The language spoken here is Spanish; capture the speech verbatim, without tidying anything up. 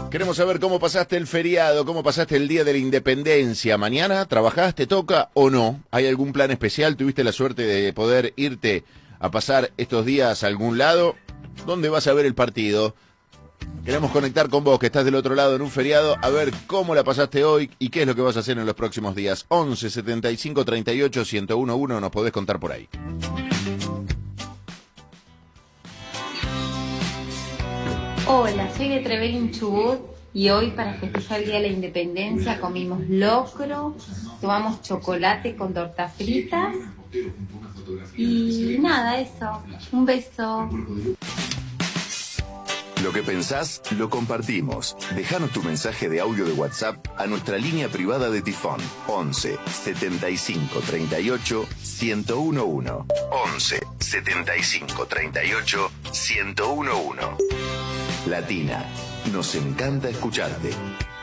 Queremos saber cómo pasaste el feriado, cómo pasaste el Día de la Independencia. ¿Mañana trabajás, te toca o no? ¿Hay algún plan especial? ¿Tuviste la suerte de poder irte a pasar estos días a algún lado? ¿Dónde vas a ver el partido? Queremos conectar con vos, que estás del otro lado en un feriado, a ver cómo la pasaste hoy y qué es lo que vas a hacer en los próximos días. once, setenta y cinco, treinta y ocho, ciento uno, uno, nos podés contar por ahí. Hola, soy de Trevelin, Chubut, y hoy para festejar el Día de la Independencia comimos locro, tomamos chocolate con tortas fritas y nada, eso. Un beso. Lo que pensás, lo compartimos. Dejanos tu mensaje de audio de WhatsApp a nuestra línea privada de Tifón. once, setenta y cinco, treinta y ocho, ciento uno, uno. once, setenta y cinco, treinta y ocho, ciento uno, uno. Latina, nos encanta escucharte.